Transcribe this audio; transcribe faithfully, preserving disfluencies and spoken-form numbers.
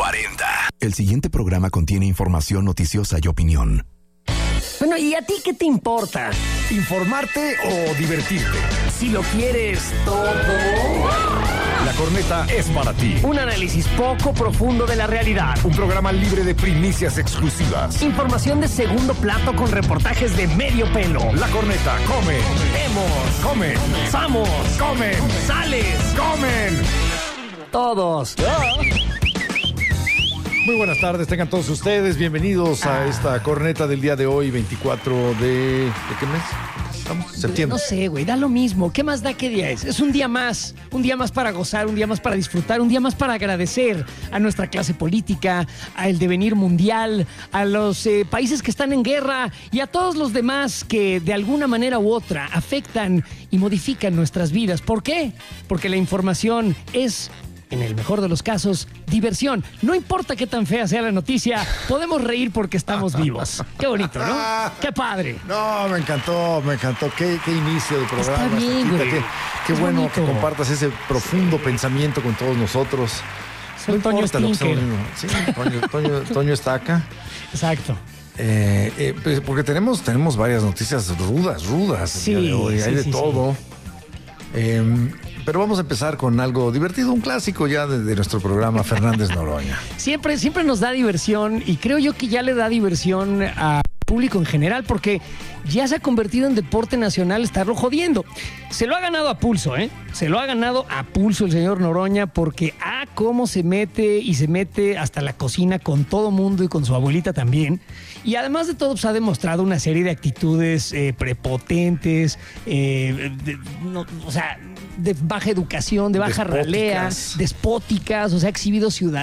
cuarenta. El siguiente programa contiene información noticiosa y opinión. Bueno, ¿y a ti qué te importa? ¿Informarte o divertirte? Si lo quieres todo. La Corneta es para ti. Un análisis poco profundo de la realidad. Un programa libre de primicias exclusivas. Información de segundo plato con reportajes de medio pelo. La Corneta come. Vemos. Come. Samos. Comen. Sales. Comen. Todos. Muy buenas tardes, tengan todos ustedes bienvenidos a esta corneta del día de hoy, veinticuatro de... ¿De qué mes? ¿Estamos? Septiembre. No sé, güey, da lo mismo. ¿Qué más da qué día es? Es un día más. Un día más para gozar, un día más para disfrutar, un día más para agradecer a nuestra clase política, al devenir mundial, a los eh, países que están en guerra y a todos los demás que de alguna manera u otra afectan y modifican nuestras vidas. ¿Por qué? Porque la información es... en el mejor de los casos, diversión. No importa qué tan fea sea la noticia, podemos reír porque estamos vivos. Qué bonito, ¿no? Qué padre. No, me encantó, me encantó. Qué, qué inicio de programa. Está bien, güey. Qué, qué bueno bonito. que compartas ese profundo Sí. pensamiento con todos nosotros. Soy no Toño importa lo que Stinker. somos, sí, Toño, Toño, Toño está acá. Exacto. Eh, eh, pues, porque tenemos, tenemos varias noticias rudas, rudas. el Sí, día de hoy. sí, Hay de sí, todo. Eh, pero vamos a empezar con algo divertido, un clásico ya de, de nuestro programa, Fernández Noroña. Siempre, siempre nos da diversión y creo yo que ya le da diversión al público en general porque ya se ha convertido en deporte nacional estarlo jodiendo. Se lo ha ganado a pulso, ¿eh? Se lo ha ganado a pulso el señor Noroña porque ah, cómo se mete y se mete hasta la cocina con todo mundo y con su abuelita también. Y además de todo, pues, ha demostrado una serie de actitudes eh, prepotentes, eh, de, no, o sea, de baja educación, de baja Despóticas. ralea, despóticas, o sea, ha exhibido ciudad.